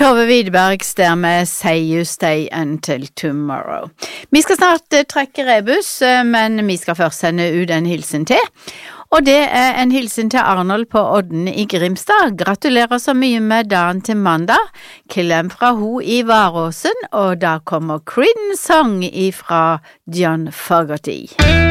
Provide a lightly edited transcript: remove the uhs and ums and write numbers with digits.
Tove Widerbergs der med Say You Stay Until Tomorrow. Vi skal snart trekke rebus, men vi skal først sende ut en hilsen til. Og det en hilsen til Arnold på Odden i Grimstad. Gratulerer så mye med dagen til mandag. Klem fra ho i Varåsen, og da kommer Creedence Song ifra John Fogerty.